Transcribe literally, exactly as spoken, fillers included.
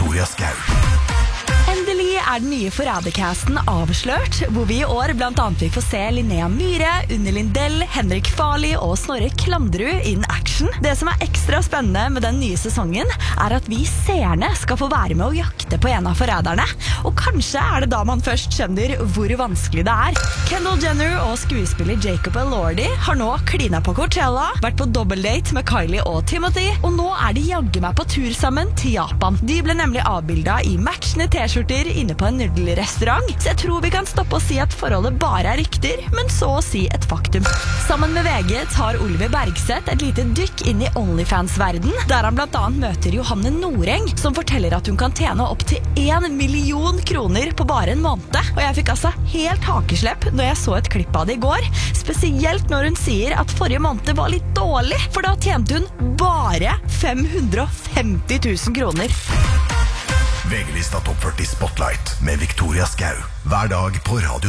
Victoria Skau. Endelig er den nye Forrædercasten avslørt, hvor vi i år blant annet vil få se Linnea Myhre, Unni Lindell, Henrik Farley og Snorre Klandrud innen action. Det som er ekstra spennende med den nye sesongen, er at vi seerne skal få være med å jakte på en av forræderne. Og kanskje er det da man først skjønner hvor vanskelig det er. Kendall Jenner og skuespiller Jacob Elordi har nå klina på Coachella, vært på dobbeldate med Kylie og Timothy, og nå er de jagge meg på tur sammen til Japan. De ble nemlig avbildet i matchende t-skjorter inne på en nudelrestaurant, så jeg tror vi kan stoppe og si at forholdet bare er rykter, men så å si et faktum. Sammen med V G tar Oliver Bergseth et lite dykk inn i OnlyFans-verden, der han blant annet møter Johanne Noreng, som forteller at hun kan tjene opp til en million kroner på bare en måned. Og jeg fikk altså helt hakeslepp når jeg så et klipp av det i går, spesielt når hun sier at forrige måned var litt dårlig, for da tjente hun bare fem hundre og femti tusen kroner. V G-lista Topp førti Spotlight med Victoria Skau. Hver dag på Radio